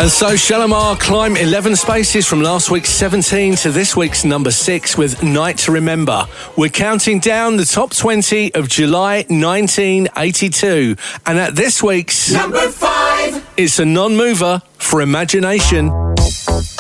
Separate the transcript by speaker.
Speaker 1: And so Shalimar climb 11 spaces from last week's 17 to this week's number 6 with Night to Remember. We're counting down the top 20 of July 1982. And at this week's
Speaker 2: number 5,
Speaker 1: it's a non-mover for Imagination.